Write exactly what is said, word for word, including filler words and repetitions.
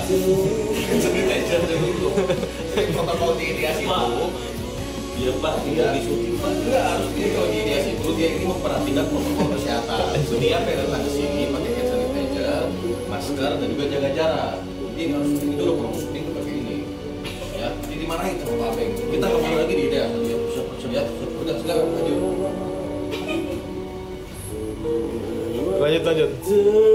sanitizer dulu. Protokol di ideasi itu. Iya Pak, iya di syuting Pak. Enggak harus ini kalau di ideasi itu dia ini memperhatikan protokol kesehatan. Dia pengen datang ke sini pakai hand sanitizer, masker dan juga jaga jarak. Jadi harus ini dulu kalau syuting itu pakai ini. Ya, jadi dimarahin sama Pak Beng. Kita kembali lagi di ide. Ya, ya, udah sekarang lanjut. Lanjut lanjut.